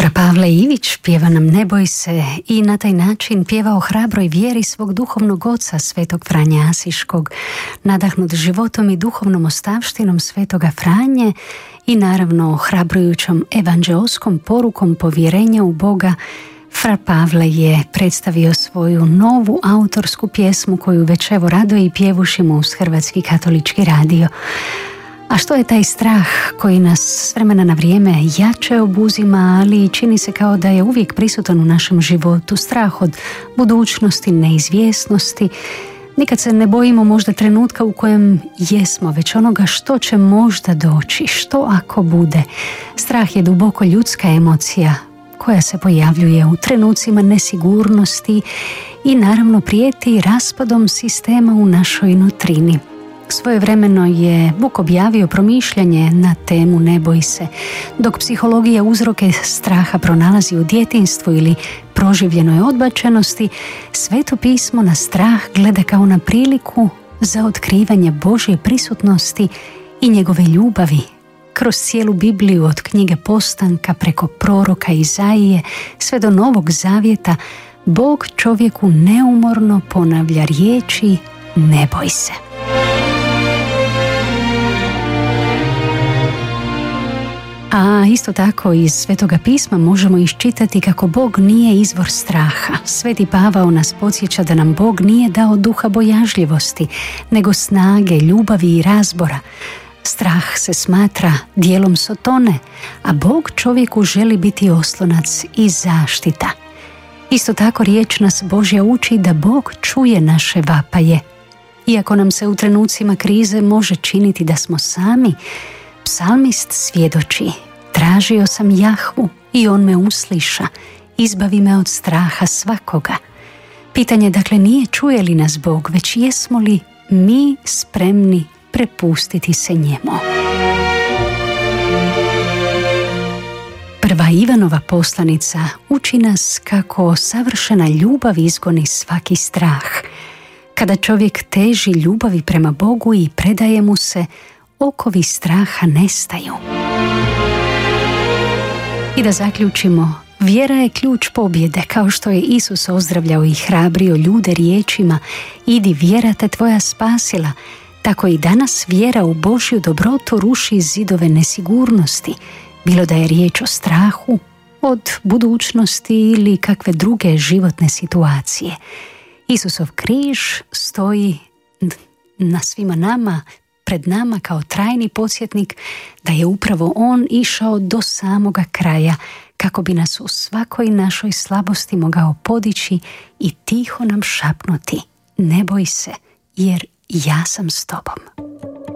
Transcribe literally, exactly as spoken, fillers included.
Fra Pavle Ivić pjeva nam Ne boj se i na taj način pjeva o hrabroj vjeri svog duhovnog oca, svetog Franje Asiškog, nadahnut životom i duhovnom ostavštinom svetoga Franje i naravno hrabrujućom evanđeoskom porukom povjerenja u Boga. Fra Pavle je predstavio svoju novu autorsku pjesmu koju već evo rado i pjevušimo uz Hrvatski katolički radio. A što je taj strah koji nas s vremena na vrijeme jače obuzima, ali čini se kao da je uvijek prisutan u našem životu? Strah od budućnosti, neizvjesnosti. Nikad se ne bojimo možda trenutka u kojem jesmo, već onoga što će možda doći, što ako bude. Strah je duboko ljudska emocija koja se pojavljuje u trenucima nesigurnosti i naravno prijeti raspadom sistema u našoj nutrini. Svojevremeno je Buk objavio promišljanje na temu Ne boj se. Dok psihologija uzroke straha pronalazi u djetinjstvu ili proživljenoj odbačenosti, Sveto pismo na strah gleda kao na priliku za otkrivanje Božje prisutnosti i njegove ljubavi. Kroz cijelu Bibliju od knjige Postanka preko proroka Izaije sve do Novog Zavjeta, Bog čovjeku neumorno ponavlja riječi Ne boj se. A isto tako iz Svetoga pisma možemo iščitati kako Bog nije izvor straha. Sveti Pavao nas podsjeća da nam Bog nije dao duha bojažljivosti, nego snage, ljubavi i razbora. Strah se smatra dijelom sotone, a Bog čovjeku želi biti oslonac i zaštita. Isto tako riječ nas Božja uči da Bog čuje naše vapaje. Iako nam se u trenucima krize može činiti da smo sami, psalmist svjedoči: tražio sam Jahvu i on me usliša, izbavi me od straha svakoga. Pitanje dakle nije čuje li nas Bog, već jesmo li mi spremni prepustiti se njemu. Prva Ivanova poslanica uči nas kako savršena ljubav izgoni svaki strah. Kada čovjek teži ljubavi prema Bogu i predaje mu se, okovi straha nestaju. I da zaključimo, vjera je ključ pobjede, kao što je Isus ozdravljao i hrabrio ljude riječima: idi, vjera te tvoja spasila. Tako i danas vjera u Božju dobrotu ruši zidove nesigurnosti, bilo da je riječ o strahu, od budućnosti ili kakve druge životne situacije. Isusov križ stoji na svima nama, pred nama kao trajni podsjetnik da je upravo on išao do samoga kraja kako bi nas u svakoj našoj slabosti mogao podići i tiho nam šapnuti: ne boj se, jer ja sam s tobom.